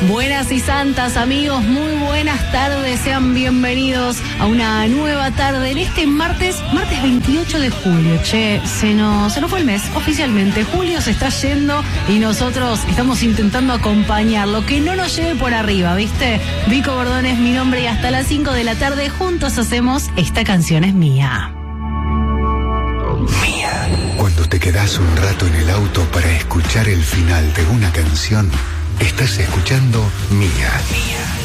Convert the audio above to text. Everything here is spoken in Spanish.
Buenas y santas, amigos, muy buenas tardes, sean bienvenidos a una nueva tarde en este martes 28 de julio. Se nos fue el mes, oficialmente. Julio se está yendo y nosotros estamos intentando acompañarlo, que no nos lleve por arriba, ¿viste? Vico Bordón es mi nombre y hasta las 5 de la tarde juntos hacemos Esta Canción es Mía. Mía. Cuando te quedás un rato en el auto para escuchar el final de una canción, estás escuchando Mía.